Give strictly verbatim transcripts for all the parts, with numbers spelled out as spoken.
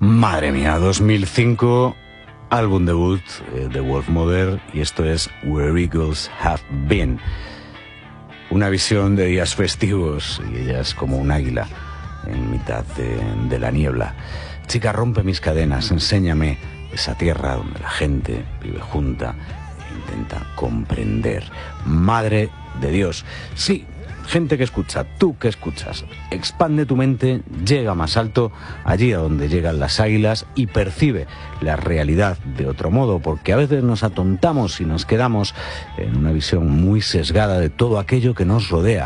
Madre mía, dos mil cinco, álbum debut eh, de Wolfmother, y esto es Where Eagles Have Been. Una visión de días festivos y ella es como un águila en mitad de, de la niebla. Chica, rompe mis cadenas, enséñame esa tierra donde la gente vive junta e intenta comprender. Madre de Dios. Sí, gente que escucha, tú que escuchas, expande tu mente, llega más alto, allí a donde llegan las águilas, y percibe la realidad de otro modo, porque a veces nos atontamos y nos quedamos en una visión muy sesgada de todo aquello que nos rodea.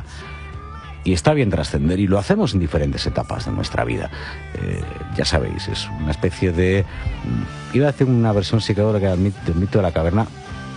Y está bien trascender, y lo hacemos en diferentes etapas de nuestra vida. Eh, ya sabéis, es una especie de... Iba a hacer una versión psicodélica del mito de la caverna,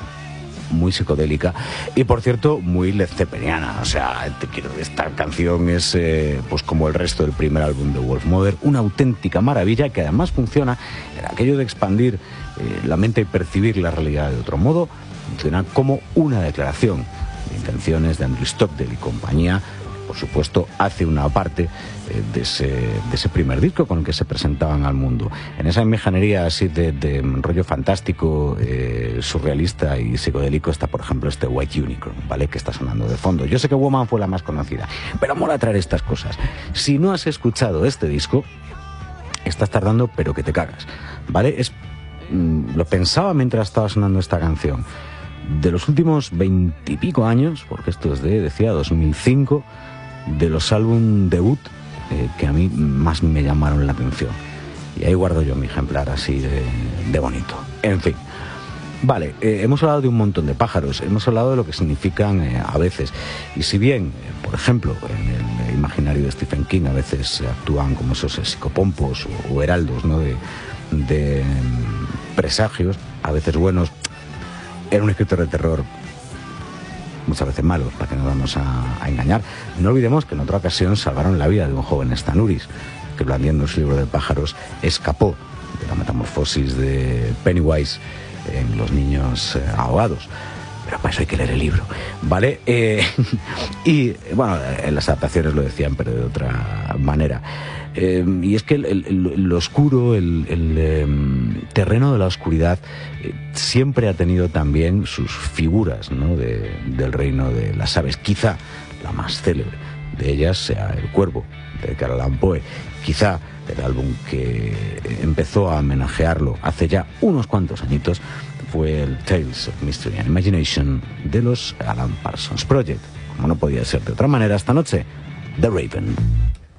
muy psicodélica, y por cierto muy Led Zeppeliniana. O sea, te quiero, esta canción es eh, pues como el resto del primer álbum de Wolfmother, una auténtica maravilla, que además funciona en aquello de expandir eh, la mente y percibir la realidad de otro modo. Funciona como una declaración de intenciones de Andrew Stockdale y compañía. Por supuesto, hace una parte eh, de, ese, de ese primer disco con el que se presentaban al mundo. En esa mejanería así de, de rollo fantástico, eh, surrealista y psicodélico está, por ejemplo, este White Unicorn, ¿vale?, que está sonando de fondo. Yo sé que Woman fue la más conocida, pero mola traer estas cosas. Si no has escuchado este disco, estás tardando, pero que te cagas, ¿vale? Es, mm, lo pensaba mientras estaba sonando esta canción. De los últimos veintipico años, porque esto es de, decía, dos mil cinco... de los álbum debut eh, que a mí más me llamaron la atención. Y ahí guardo yo mi ejemplar así de, de bonito. En fin. Vale, eh, hemos hablado de un montón de pájaros, hemos hablado de lo que significan eh, a veces. Y si bien, eh, por ejemplo, en el imaginario de Stephen King a veces actúan como esos psicopompos o, o heraldos, ¿no?, de, de um, presagios, a veces buenos, era un escritor de terror muchas veces malos, para que no vamos a, a engañar. No olvidemos que en otra ocasión salvaron la vida de un joven Stan Uris, que blandiendo su libro de pájaros escapó de la metamorfosis de Pennywise en Los niños eh, ahogados. Pero para eso hay que leer el libro, ¿vale? Eh, y bueno, en las adaptaciones lo decían, pero de otra manera. Eh, y es que el, el, lo oscuro, el, el eh, terreno de la oscuridad, eh, siempre ha tenido también sus figuras, ¿no?, de, del reino de las aves. Quizá la más célebre de ellas sea El cuervo, de Edgar Allan Poe. Quizá el álbum que empezó a homenajearlo hace ya unos cuantos añitos fue el Tales of Mystery and Imagination de los Alan Parsons Project. Como no podía ser de otra manera, esta noche, The Raven.